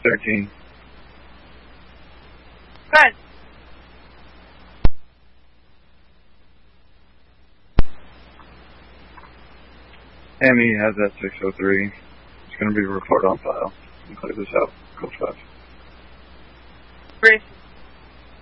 13. Good. Amy has that 603. It's going to be a report on file. You clear this out. Code 5. Brief.